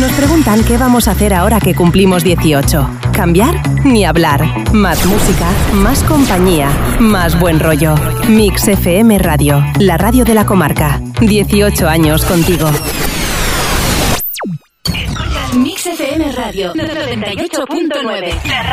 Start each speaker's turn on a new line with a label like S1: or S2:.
S1: Nos preguntan qué vamos a hacer ahora que cumplimos 18. ¿Cambiar? Ni hablar. Más música, más compañía, más buen rollo. Mix FM Radio, la radio de la comarca. 18 años contigo.
S2: Mix FM Radio 98.9.